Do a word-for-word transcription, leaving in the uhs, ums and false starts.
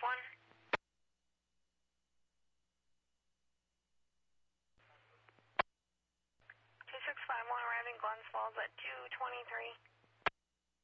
one. two six five one arriving Glens Falls at two twenty-three.